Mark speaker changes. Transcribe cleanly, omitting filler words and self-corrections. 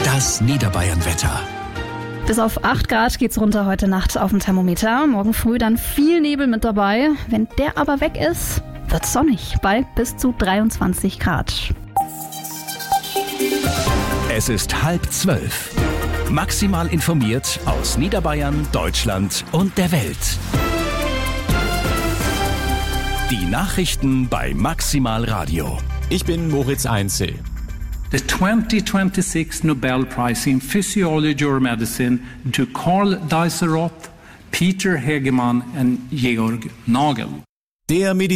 Speaker 1: Das Niederbayern-Wetter.
Speaker 2: Bis auf 8 Grad geht's runter heute Nacht auf dem Thermometer. Morgen früh dann viel Nebel mit dabei. Wenn der aber weg ist, wird's sonnig bei bis zu 23 Grad.
Speaker 1: Es ist 11:30. Maximal informiert aus Niederbayern, Deutschland und der Welt. Die Nachrichten bei Maximal Radio.
Speaker 3: Ich bin Moritz Einzel.
Speaker 4: The 2026 Nobel Prize in Physiology or Medicine to Karl Deiseroth, Peter Hegemann and Georg Nagel.
Speaker 3: Der